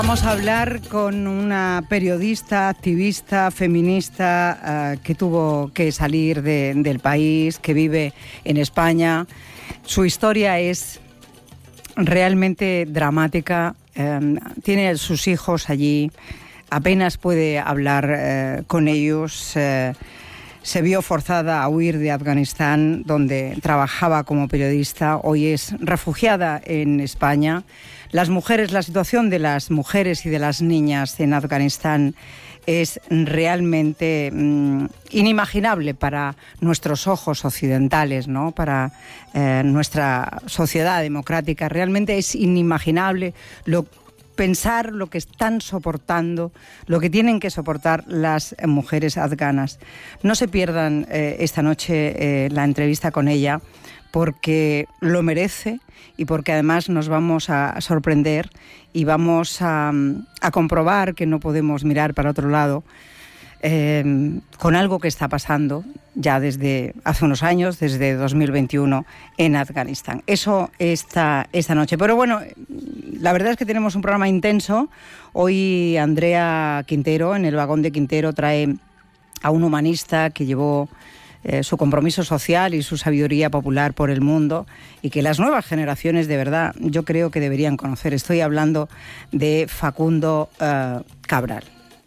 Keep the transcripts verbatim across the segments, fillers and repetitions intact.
Vamos a hablar con una periodista, activista, feminista uh, que tuvo que salir de, del país, que vive en España. Su historia es realmente dramática. Eh, tiene a sus hijos allí, apenas puede hablar eh, con ellos. Eh, se vio forzada a huir de Afganistán, donde trabajaba como periodista. Hoy es refugiada en España. Las mujeres, la situación de las mujeres y de las niñas en Afganistán es realmente mmm, inimaginable para nuestros ojos occidentales, ¿no? Para eh, nuestra sociedad democrática. Realmente es inimaginable lo pensar lo que están soportando, lo que tienen que soportar las mujeres afganas. No se pierdan eh, esta noche eh, la entrevista con ella, porque lo merece y porque además nos vamos a sorprender y vamos a, a comprobar que no podemos mirar para otro lado eh, con algo que está pasando ya desde hace unos años, desde dos mil veintiuno en Afganistán. Eso esta, esta noche. Pero bueno, la verdad es que tenemos un programa intenso. Hoy Andrea Quintero, en el vagón de Quintero, trae a un humanista que llevó Eh, su compromiso social y su sabiduría popular por el mundo y que las nuevas generaciones de verdad yo creo que deberían conocer. Estoy hablando de Facundo uh, Cabral.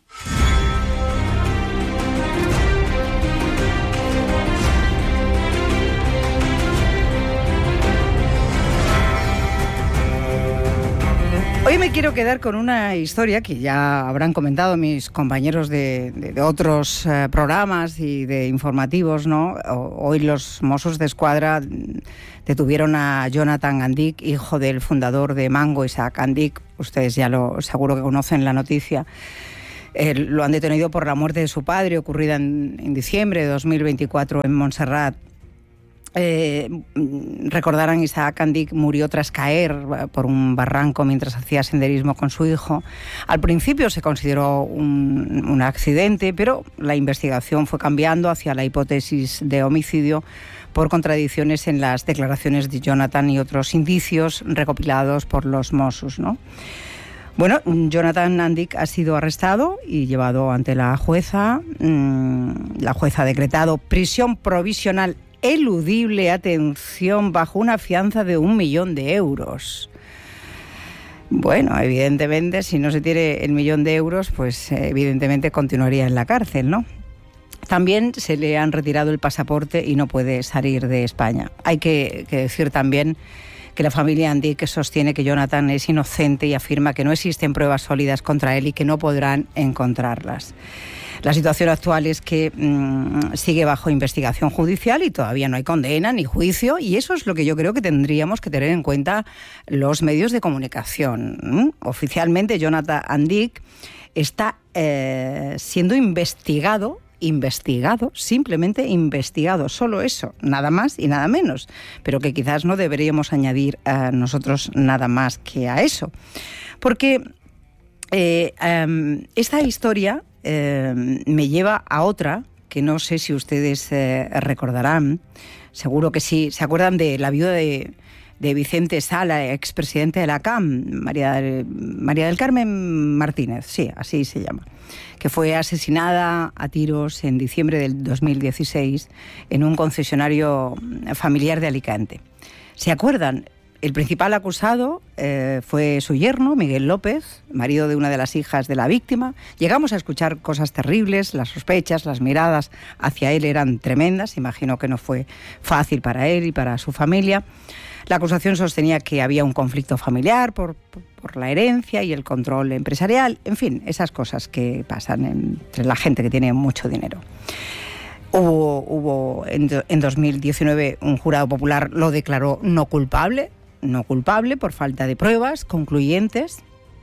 Hoy me quiero quedar con una historia que ya habrán comentado mis compañeros de, de, de otros eh, programas y de informativos, ¿no? Hoy los Mossos de Escuadra detuvieron a Jonathan Andik, hijo del fundador de Mango, Isaac Andik. Ustedes ya lo seguro que conocen la noticia. Eh, lo han detenido por la muerte de su padre, ocurrida en, en diciembre de dos mil veinticuatro en Montserrat. Eh, recordarán, Isaac Andik murió tras caer por un barranco mientras hacía senderismo con su hijo. Al principio se consideró un, un accidente, pero la investigación fue cambiando hacia la hipótesis de homicidio por contradicciones en las declaraciones de Jonathan y otros indicios recopilados por los Mossos, ¿no? Bueno, Jonathan Andik ha sido arrestado y llevado ante la jueza. La jueza ha decretado prisión provisional eludible, atención, bajo una fianza de un millón de euros. Bueno, evidentemente, si no se tiene el millón de euros, pues evidentemente continuaría en la cárcel, ¿no? También se le han retirado el pasaporte y no puede salir de España. Hay que, que decir también que la familia Andik sostiene que Jonathan es inocente y afirma que no existen pruebas sólidas contra él y que no podrán encontrarlas. La situación actual es que mmm, sigue bajo investigación judicial y todavía no hay condena ni juicio, y eso es lo que yo creo que tendríamos que tener en cuenta los medios de comunicación. ¿Mm? Oficialmente Jonathan Andik está eh, siendo investigado, investigado, simplemente investigado, solo eso, nada más y nada menos, pero que quizás no deberíamos añadir a nosotros nada más que a eso. Porque eh, um, esta historia Eh, me lleva a otra que no sé si ustedes eh, recordarán, seguro que sí. ¿Se acuerdan de la viuda de, de Vicente Sala, expresidente de la C A M, María del, María del Carmen Martínez? Sí, así se llama, que fue asesinada a tiros en diciembre del dos mil dieciséis en un concesionario familiar de Alicante. ¿Se acuerdan? El principal acusado eh, fue su yerno, Miguel López, marido de una de las hijas de la víctima. Llegamos a escuchar cosas terribles, las sospechas, las miradas hacia él eran tremendas. Imagino que no fue fácil para él y para su familia. La acusación sostenía que había un conflicto familiar por, por, por la herencia y el control empresarial. En fin, esas cosas que pasan entre la gente que tiene mucho dinero. Hubo, hubo en, en dos mil diecinueve un jurado popular lo declaró no culpable. no culpable por falta de pruebas concluyentes.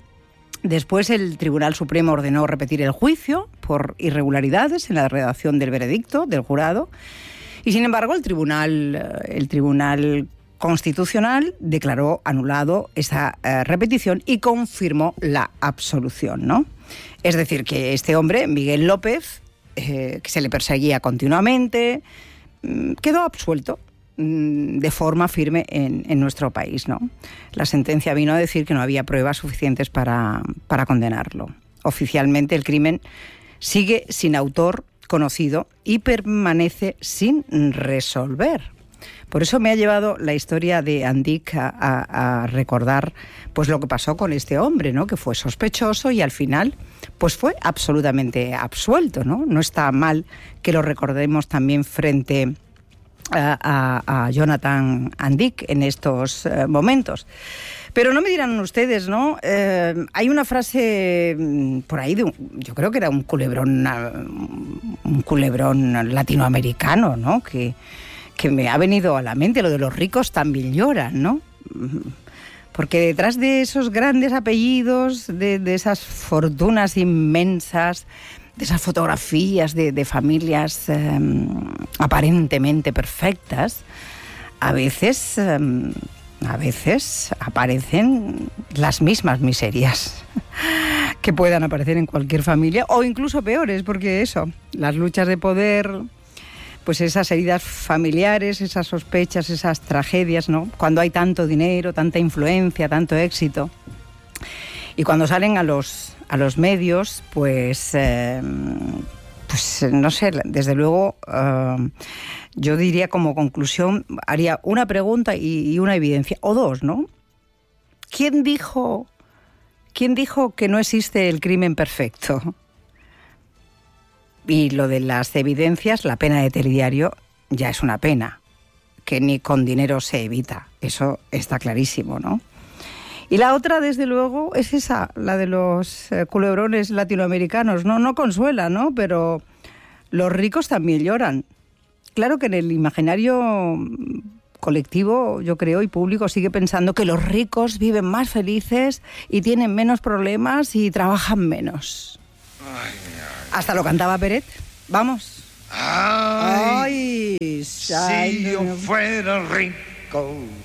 Después el Tribunal Supremo ordenó repetir el juicio por irregularidades en la redacción del veredicto del jurado, y sin embargo el Tribunal, el Tribunal Constitucional declaró anulado esa eh, repetición y confirmó la absolución, ¿no? Es decir, que este hombre, Miguel López, eh, que se le perseguía continuamente, quedó absuelto. mmm, de forma firme en, en nuestro país, ¿no? La sentencia vino a decir que no había pruebas suficientes para, para condenarlo. Oficialmente el crimen sigue sin autor conocido y permanece sin resolver. Por eso me ha llevado la historia de Andic a, a, a recordar pues lo que pasó con este hombre, ¿no? Que fue sospechoso y al final pues fue absolutamente absuelto, ¿no? No está mal que lo recordemos también frente a, a, a Jonathan Andic en estos eh, momentos. Pero no me dirán ustedes, ¿no? Eh, hay una frase por ahí, de un, yo creo que era un culebrón, un culebrón latinoamericano, ¿no? Que, que me ha venido a la mente, lo de los ricos también lloran, ¿no? Porque detrás de esos grandes apellidos, de, de esas fortunas inmensas, de esas fotografías de, de familias eh, aparentemente perfectas, a veces... Eh, A veces aparecen las mismas miserias que puedan aparecer en cualquier familia, o incluso peores, porque eso, las luchas de poder, pues esas heridas familiares, esas sospechas, esas tragedias, ¿no? Cuando hay tanto dinero, tanta influencia, tanto éxito, y cuando salen a los, a los medios, pues... Eh, Pues no sé, desde luego, uh, yo diría como conclusión, haría una pregunta y, y una evidencia, o dos, ¿no? ¿Quién dijo, quién dijo que no existe el crimen perfecto? Y lo de las evidencias, la pena de telediario ya es una pena, que ni con dinero se evita, eso está clarísimo, ¿no? Y la otra, desde luego, es esa, la de los eh, culebrones latinoamericanos. No, no consuela, ¿no? Pero los ricos también lloran. Claro que en el imaginario colectivo, yo creo, y público, sigue pensando que los ricos viven más felices y tienen menos problemas y trabajan menos. Ay, ay. Hasta lo cantaba Peret. Vamos. Ay, ay, si yo fuera rico...